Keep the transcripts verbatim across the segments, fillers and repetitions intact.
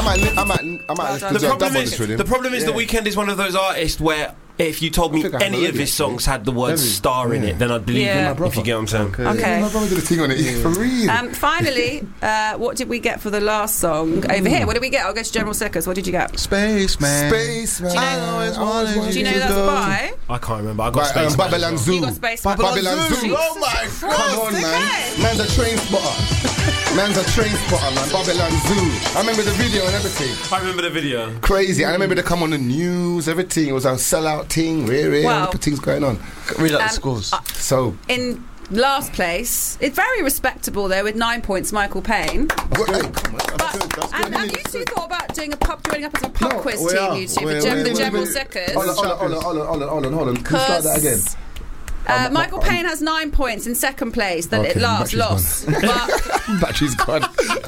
I might, I might, I might listen to The a dub problem on is, this with him. the problem is, Yeah. The Weeknd is one of those artists where if you told me I think I have any of already, his songs had the word Every- star in yeah. it, then I'd believe Yeah. him. If you get what I'm saying. Okay. Okay. My brother did a thing on it for real. Um, finally, uh, what did we get for the last song? Over here, what did we get? I'll go to General Sickers. What did you get? Spaceman. Spaceman. Do you know- I always wanted Do you know to that's go. by? I can't remember. I got By, Space um, Man Babylon as Zoo. You got Space Man. Babylon Zoo. Oh my Come on, man. Man's a train spotter. Man's a train spotter, man. Babylon Zoo. I remember the video and everything. well. I remember the video. Crazy. I remember they come on the news, everything. It was a sellout thing, really. Wow. All the things going on. Read out Um, the scores. So, In last place, it's very respectable though, with nine points, Michael Payne. what, hey, come on. That's But good, that's and good. have you two thought about doing a pub, joining up as a pub No, quiz we team? are. You two, We're- the, Gem, we're- the we're- General we're- Sickers. Hold on, hold on, hold on, hold on, hold on, hold on, hold on. Can we start that again? Uh, I'm- Michael I'm- Payne has nine points in second place. Then Okay, it last battery's lost. But Battery's gone.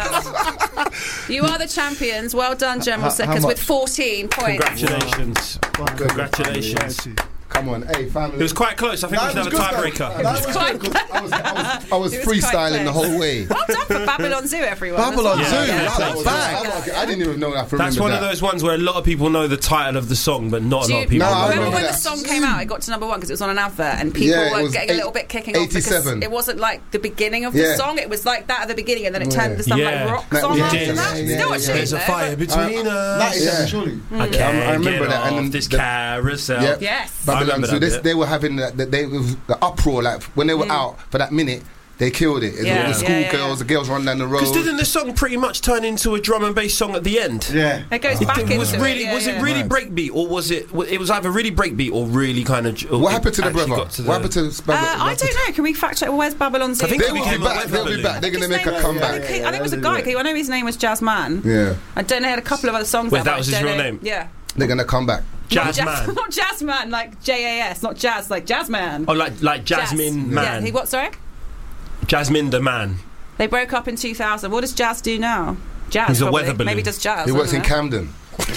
you are the champions. Well done, General How- how Sickers, with much? fourteen points. Congratulations. Congratulations. Come on, hey, family. It was quite close. I think we should have a tiebreaker. I was, I was, I was It was quite freestyling the close. whole way. Well done for Babylon Zoo, everyone. Babylon That's Zoo, well done. yeah, That was- bang. I, I didn't even know that. That's one that. of those ones where a lot of people know the title of the song, but not a Do lot you of people No, I know. remember remember when that. the song came out? It got to number one because it was on an advert, and people Yeah, it were was getting a eight- little bit kicking off because eighty-seven. it wasn't like the beginning of Yeah. the song. It was like that at the beginning, and then it Yeah. turned into some Yeah. like rock That- song yeah, after yeah, that. yeah, Still yeah, a yeah. tune, There's a though, fire but- between us. Yeah. surely. I can't I remember get that, and off then this the- carousel. Yep. Yes. I Babylon remember Zoo. that They, bit. they were having the, the, they, the uproar, like when they were out for that minute, they killed it. It Yeah, was the yeah, yeah, schoolgirls, yeah. the girls run down the road. Because didn't the song pretty much turn into a drum and bass song at the end? Yeah. It goes back into It was it. really, yeah, was yeah. it really Right. breakbeat, or was it? It was either really breakbeat or really kind of. What happened to the brother? What happened to? Uh, I don't know. Can we fact check? Where's Babylon Zoo? I think They he will be became a back. weather They'll be balloon. back. They're gonna His make a name- comeback. I think, I think it was a guy. I know his name was Jazzman. Yeah, I don't know. He had a couple of other songs. Wait, out, that but was I his don't real know. name? Yeah. they're gonna come back. Jazz not Man. Not Jazzman, like J A S, not Jazz, like Jazzman. Oh, like like Jasmine Jazz. Man. Yeah. He what? Sorry. Jasmine the Man. They broke up in two thousand. What does Jazz do now? Jazz. He's a probably. weather balloon. Maybe does jazz. He I works don't in know. Camden.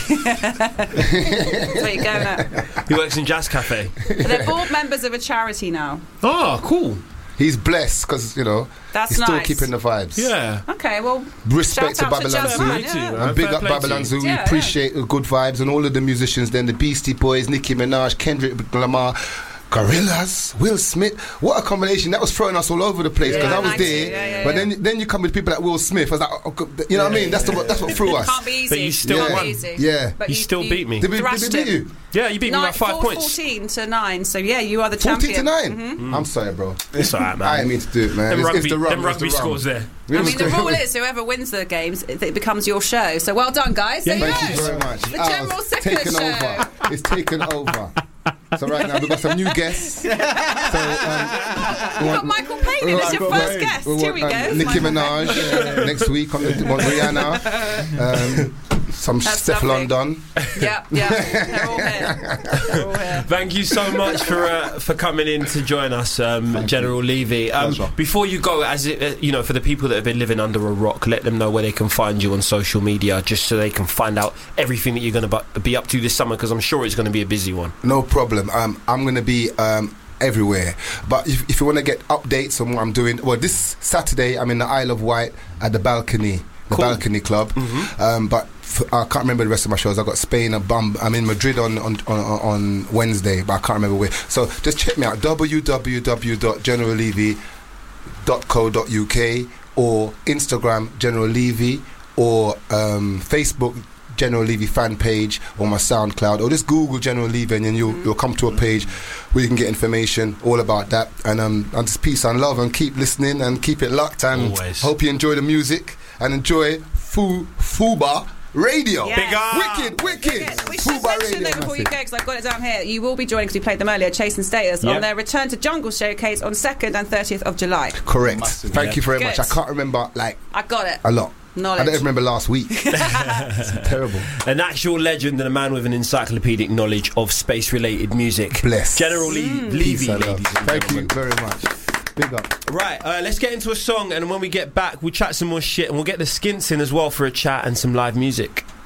That's where you go now. He works in Jazz Cafe. They're board members of a charity now. Oh, cool. He's blessed because you know That's he's still nice. keeping the vibes. Yeah. Okay, well, Respect shout to out to Babylon Jazz Zoo. Man, Fair play to yeah. you, And big Fair up play to Babylon you. Zoo. We Yeah, appreciate the good vibes and all of the musicians. Then the Beastie Boys, Nicki Minaj, Kendrick Lamar, Gorillaz, Will Smith. What a combination! That was throwing us all over the place because Yeah, I was ninety, there. yeah, yeah, but yeah. then, then you come with people like Will Smith. I was like, oh, oh, you know what I mean? That's the that's what threw us. Can't be easy. But you still Can't won. be easy. Yeah. But You still beat me. Did we, did we thrashed beat him. you? Yeah, you beat me by Nine, five four, points. fourteen to nine. So yeah, you are the Fourteen champion. to nine. Mm-hmm. I'm sorry, bro. It's alright, man. I didn't mean to do it, man. Them It's, rugby, it's the rum. them it's rugby the rum. scores there. We I was mean, the going- rule is whoever wins the games, it, it becomes your show. So well done, guys. There Yeah, you Thank go. you very much. The Ah, General it's Sickers taken show. over. It's taken over. So right now we've got some new guests. So, um, You've got Michael Payne in as your first guest. we Here want, we um, go. Nicki Michael Minaj next week on the want Rihanna. Um, some That's Steph lovely. London. Yeah, yeah. They're all here. They're all here. Thank you so much for uh, for coming in to join us, um, General Levy. Um, Pleasure. before you go, as it, uh, you know, for the people that have been living under a rock, let them know where they can find you on social media, just so they can find out everything that you're going to be up to this summer, because I'm sure it's going to be a busy one. No problem. Um, I'm going to be um, everywhere. But if, if you want to get updates on what I'm doing, well, this Saturday I'm in the Isle of Wight at the Balcony, the Cool. Balcony Club. Mm-hmm. Um, but f- I can't remember the rest of my shows. I've got Spain and Bum. I'm in Madrid on, on, on, on Wednesday, but I can't remember where. So just check me out, w w w dot general levy dot co dot u k or Instagram, General Levy, or um, Facebook, General Levy fan page, or my SoundCloud, or just Google General Levy and then you'll, you'll come to a page where you can get information all about that. And um, and just peace and love, and keep listening and keep it locked, and Always. hope you enjoy the music and enjoy Fu Fuba Radio. Yeah. Big up. Wicked, wicked. We should Fuba mention Radio, though before you massive. go, because I've got it down here, you will be joining, because we played them earlier, Chase and Status, Yep. on their Return to Jungle showcase on second and thirtieth of July. Correct. Massive. Thank Yeah. you very Good. much. I can't remember like I got it. a lot. Knowledge. I don't even remember last week. It's terrible. An actual legend and a man with an encyclopedic knowledge of space-related music. Bless. General Le- Levy, Peace and ladies love. and Thank you gentlemen. very much. Big up. Right, uh, let's get into a song, and when we get back, we'll chat some more shit, and we'll get the Skints in as well for a chat and some live music.